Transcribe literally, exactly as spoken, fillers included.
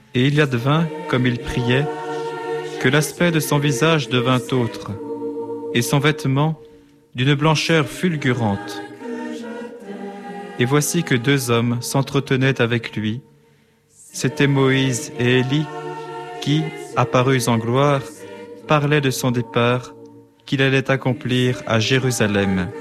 Et il advint, comme il priait, que l'aspect de son visage devint autre, et son vêtement d'une blancheur fulgurante. Et voici que deux hommes s'entretenaient avec lui. C'étaient Moïse et Élie, qui, apparus en gloire, parlaient de son départ qu'il allait accomplir à Jérusalem.